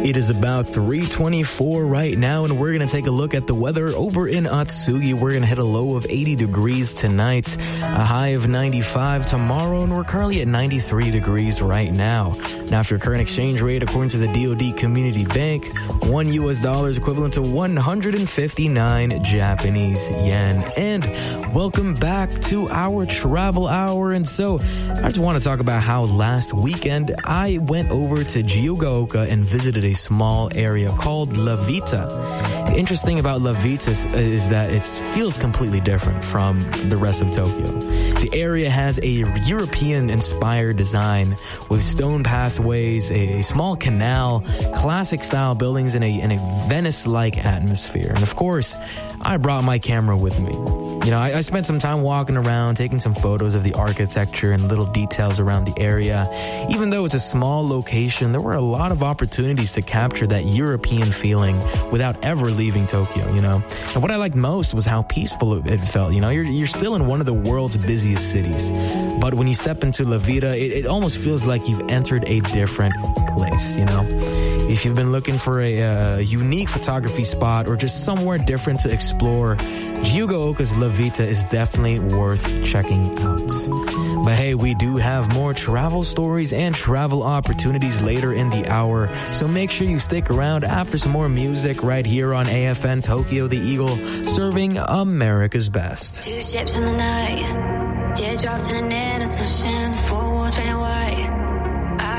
It is about 3:24 right now, and we're going to take a look at the weather over in Atsugi. We're going to hit a low of 80 degrees tonight, a high of 95 tomorrow, and we're currently at 93 degrees right now. Now, for your current exchange rate, according to the DoD Community Bank, $1 is equivalent to 159 Japanese yen. And welcome back to our travel hour. And so I just want to talk about how last weekend I went over to Jiugaoka and visited a small area called La Vita. The interesting about La Vita is that it feels completely different from the rest of Tokyo. The area has a European-inspired design with stone pathways, a small canal, classic-style buildings, and a Venice-like atmosphere. And of course, I brought my camera with me. You know, I spent some time walking around, taking some photos of the architecture and little details around the area. Even though it's a small location, there were a lot of opportunities to capture that European feeling without ever leaving Tokyo, you know. And what I liked most was how peaceful it felt. You know, you're still in one of the world's busiest cities, but when you step into La Vita, it almost feels like you've entered a different place, you know. If you've been looking for a unique photography spot or just somewhere different to explore, Jiugaoka's La Vita is definitely worth checking out. But hey, we do have more travel stories and travel opportunities later in the hour, so make sure you stick around after some more music right here on AFN Tokyo the Eagle, serving America's best. Two ships in the night, teardrops in an innocent ocean, four walls painted